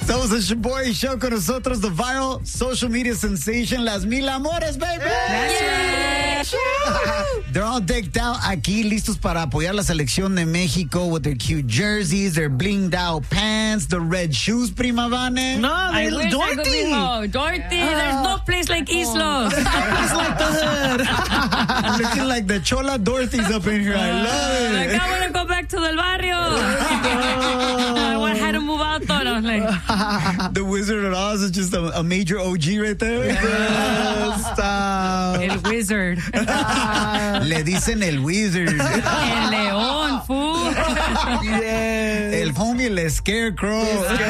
Estamos en Shaboy Show con nosotros, the viral social media sensation, Las Mil Amores, baby. That's right. They're all decked out aquí, listos para apoyar la selección de México with their cute jerseys, their blinged out pants, the red shoes, prima Vane. No, I wish I could be home. Dorothy, there's no place like Islos. It's like the hood. Looking like the Chola Dorothy's up in here. I love Like, it. I want to go back to Del Barrio. I had to move out, though. And I was like, The Wizard of Oz is just a major OG right there. Stop. El Wizard. Le dicen el Wizard. El León, fool. El homie, el Scarecrow.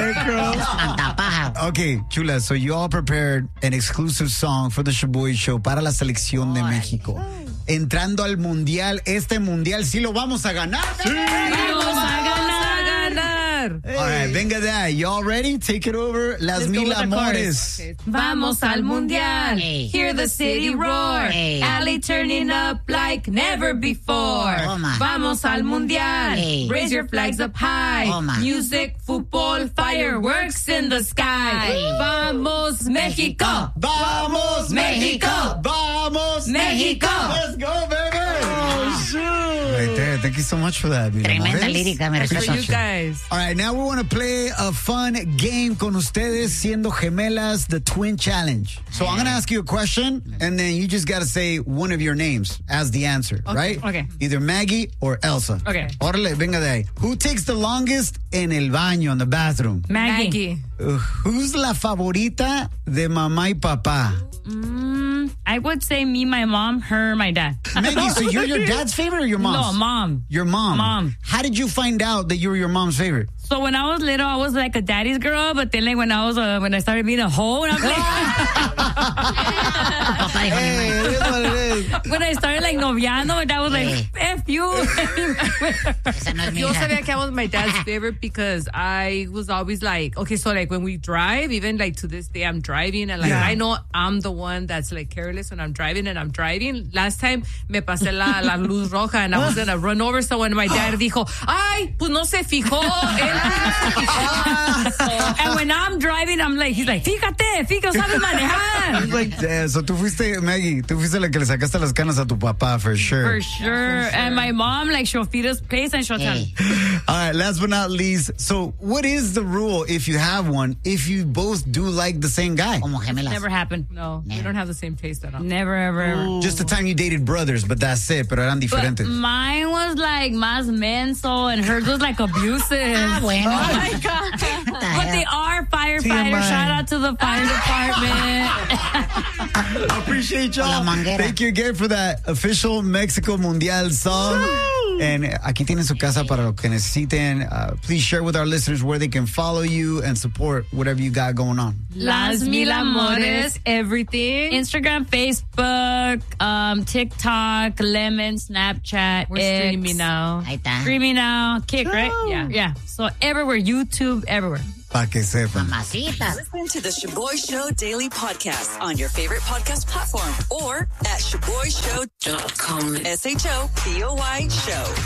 Okay, chula, so you all prepared an exclusive song for the Shaboy Show para la selección de México. Entrando al Mundial, este Mundial sí lo vamos a ganar. Vamos a ganar. All right, venga de ahí. Y'all ready? Take it over. Las Mil Amores. Vamos al Mundial. Hey. Hear the city roar. Hey. Alley turning up like never before. Toma. Vamos al Mundial. Hey. Raise your flags up high. Toma. Music, football, fireworks in the sky. Hey. Vamos, México. Vamos, México. Vamos, México. Let's go, baby. Oh, shoot. Right there. Thank you so much for that, Mil Tremenda Amores. lírica, me For respeto. you guys. All right, now we want to play a fun game con ustedes siendo gemelas, the Twin Challenge. So I'm going to ask you a question, and then you just got to say one of your names as the answer, right? okay. Either Maggie or Elsa. Okay. Órale, venga de ahí. Who takes the longest en el baño, in the bathroom? Maggie. Who's la favorita de mamá y papá? I would say me, my mom, her, my dad. Maggie, so you're your dad's favorite or your mom's? No, mom. Your mom. Mom. How did you find out that you were your mom's favorite? So when I was little, I was like a daddy's girl, but then like when I started being a hoe, and I was Papá dijo, Hey, it is what it is. like, when I started like noviando, my dad was like, F you. esa no es mi Yo hija. sabía que I was my dad's favorite because I was always like, okay, so like when we drive, even like to this day, I'm driving and like Yeah. I know I'm the one that's like careless when I'm driving and I'm driving. Last time me pasé la luz roja and I was gonna run over someone. My dad dijo, ay, pues no se fijó. Él no se fijó. And when I'm driving, I'm like, he's like, fíjate, sabes manejar. It's like, so tú fuiste, Maggie, tú fuiste la que le sacaste las canas a tu papá, for sure. For sure. And my mom, like, she'll feed us place and she'll tell me. All right, last but not least, so what is the rule, if you have one, if you both do like the same guy? Como gemelas. Never happened. No, we don't have the same taste at all. Never, ever, ever. Just the time you dated brothers, but that's it, pero eran But diferentes. mine was like más menso and hers was like abusive. Ah, bueno. Oh my God. But they are firefighters. TMI. Shout out to the fire department. I appreciate y'all. La manguera. Thank you again for that official Mexico Mundial song. And aquí tienen su casa para lo que necesiten. Please share with our listeners where they can follow you and support whatever you got going on. Las Mil Amores. Everything. Instagram, Facebook, TikTok, Lemon, Snapchat. We're X. streaming now. Ahí está. Streaming now. Kick, right? Oh. Yeah. Yeah. So everywhere, YouTube, everywhere. Pa' que sepan. Mamacitas. Listen to the Shaboy Show Daily Podcast on your favorite podcast platform or at ShaboyShow.com. SHOBOY Show.